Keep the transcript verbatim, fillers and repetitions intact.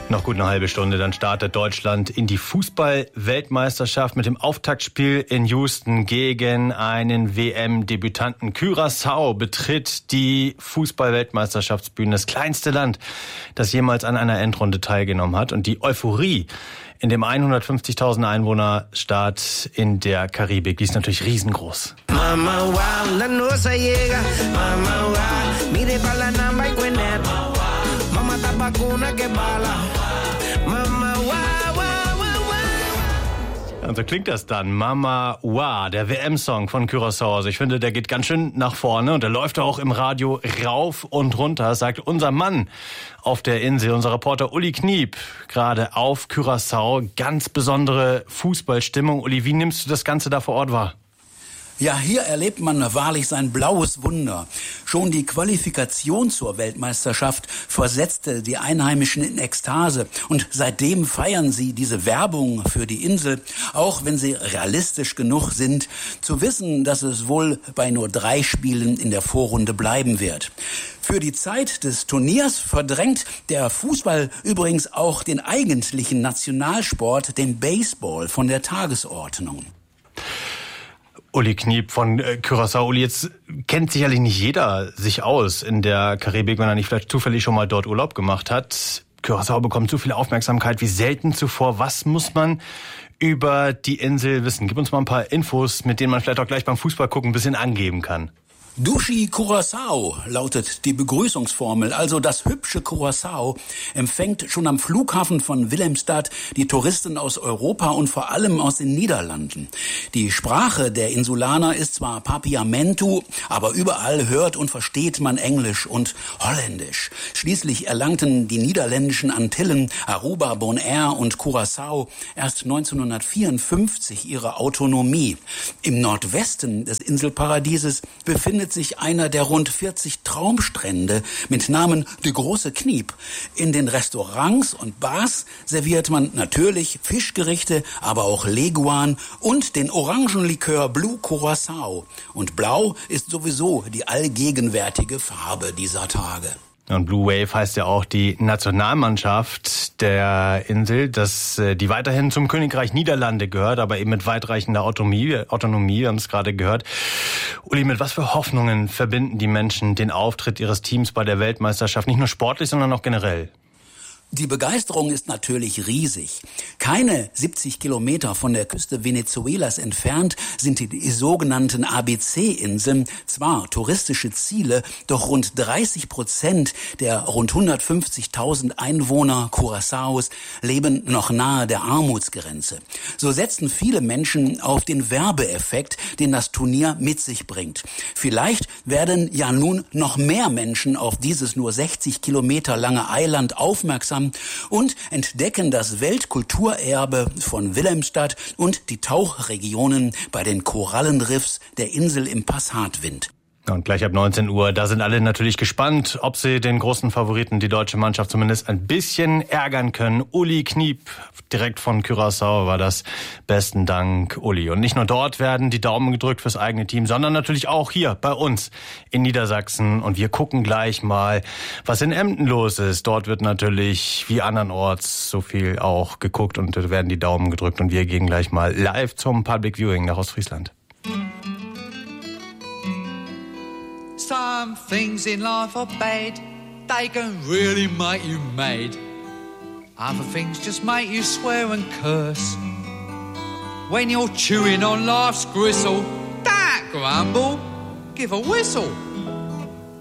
Noch gut eine halbe Stunde, dann startet Deutschland in die Fußball-Weltmeisterschaft mit dem Auftaktspiel in Houston gegen einen W M-Debütanten. Curaçao betritt die Fußball-Weltmeisterschaftsbühne, das kleinste Land, das jemals an einer Endrunde teilgenommen hat. Und die Euphorie in dem hundertfünfzigtausend Einwohner-Staat in der Karibik, die ist natürlich riesengroß. Mama, wow, la noche llega. Mama, wow, mire pa la namba y cueneta. Mama tabacuna que bala. Mama, wow, wow, wow, wow. Und so klingt das dann. Mama, wow, der W M-Song von Curaçao. Also ich finde, der geht ganz schön nach vorne und der läuft auch im Radio rauf und runter, sagt unser Mann auf der Insel, unser Reporter Uli Kniep, gerade auf Curaçao. Ganz besondere Fußballstimmung. Uli, wie nimmst du das Ganze da vor Ort wahr? Ja, hier erlebt man wahrlich sein blaues Wunder. Schon die Qualifikation zur Weltmeisterschaft versetzte die Einheimischen in Ekstase. Und seitdem feiern sie diese Werbung für die Insel, auch wenn sie realistisch genug sind, zu wissen, dass es wohl bei nur drei Spielen in der Vorrunde bleiben wird. Für die Zeit des Turniers verdrängt der Fußball übrigens auch den eigentlichen Nationalsport, den Baseball, von der Tagesordnung. Uli Kniep von äh, Curaçao. Uli, jetzt kennt sicherlich nicht jeder sich aus in der Karibik, wenn er nicht vielleicht zufällig schon mal dort Urlaub gemacht hat. Curaçao bekommt so viel Aufmerksamkeit wie selten zuvor. Was muss man über die Insel wissen? Gib uns mal ein paar Infos, mit denen man vielleicht auch gleich beim Fußball gucken ein bisschen angeben kann. Dushi Curaçao lautet die Begrüßungsformel, also das hübsche Curaçao empfängt schon am Flughafen von Willemstad die Touristen aus Europa und vor allem aus den Niederlanden. Die Sprache der Insulaner ist zwar Papiamentu, aber überall hört und versteht man Englisch und Holländisch. Schließlich erlangten die niederländischen Antillen Aruba, Bonaire und Curaçao erst neunzehnhundertvierundfünfzig ihre Autonomie. Im Nordwesten des Inselparadieses befindet sich einer der rund vierzig Traumstrände mit Namen De Große Kniep. In den Restaurants und Bars serviert man natürlich Fischgerichte, aber auch Leguan und den Orangenlikör Blue Curaçao. Und blau ist sowieso die allgegenwärtige Farbe dieser Tage. Und Blue Wave heißt ja auch die Nationalmannschaft der Insel, dass die weiterhin zum Königreich Niederlande gehört, aber eben mit weitreichender Autonomie, Autonomie, wir haben es gerade gehört. Uli, mit was für Hoffnungen verbinden die Menschen den Auftritt ihres Teams bei der Weltmeisterschaft, nicht nur sportlich, sondern auch generell? Die Begeisterung ist natürlich riesig. Keine siebzig Kilometer von der Küste Venezuelas entfernt sind die, die sogenannten A B C-Inseln, zwar touristische Ziele, doch rund dreißig Prozent der rund hundertfünfzigtausend Einwohner Curaçaos leben noch nahe der Armutsgrenze. So setzen viele Menschen auf den Werbeeffekt, den das Turnier mit sich bringt. Vielleicht werden ja nun noch mehr Menschen auf dieses nur sechzig Kilometer lange Eiland aufmerksam und entdecken das Weltkulturerbe von Willemstad und die Tauchregionen bei den Korallenriffs der Insel im Passatwind. Und gleich ab neunzehn Uhr, da sind alle natürlich gespannt, ob sie den großen Favoriten, die deutsche Mannschaft, zumindest ein bisschen ärgern können. Uli Kniep, direkt von Curaçao war das. Besten Dank, Uli. Und nicht nur dort werden die Daumen gedrückt fürs eigene Team, sondern natürlich auch hier bei uns in Niedersachsen. Und wir gucken gleich mal, was in Emden los ist. Dort wird natürlich wie andernorts so viel auch geguckt und da werden die Daumen gedrückt. Und wir gehen gleich mal live zum Public Viewing nach Ostfriesland. Some things in life are bad, they can really make you mad. Other things just make you swear and curse. When you're chewing on life's gristle, don't grumble, give a whistle.